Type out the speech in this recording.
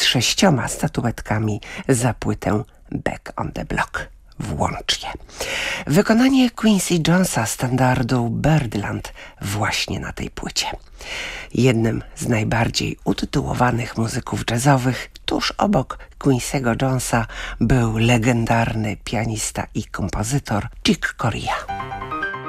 6 statuetkami za płytę Back on the Block włącznie. Wykonanie Quincy Jonesa standardu Birdland właśnie na tej płycie. Jednym z najbardziej utytułowanych muzyków jazzowych tuż obok Quincy'ego Jonesa był legendarny pianista i kompozytor Chick Corea.